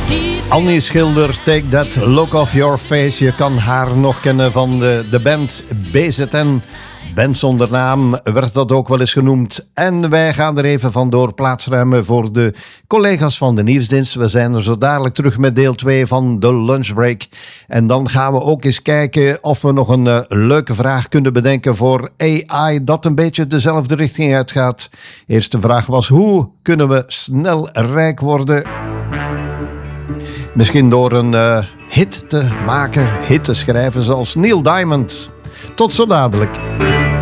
Annie Schilder, Take That Look Off Your Face. Je kan haar nog kennen van de band BZN. Band zonder naam werd dat ook wel eens genoemd. En wij gaan er even vandoor plaatsruimen voor de collega's van de nieuwsdienst. We zijn er zo dadelijk terug met deel 2 van de lunchbreak. En dan gaan we ook eens kijken of we nog een leuke vraag kunnen bedenken voor AI dat een beetje dezelfde richting uitgaat. Eerste vraag was: hoe kunnen we snel rijk worden? Misschien door een hit te maken, hit te schrijven zoals Neil Diamond. Tot zo dadelijk.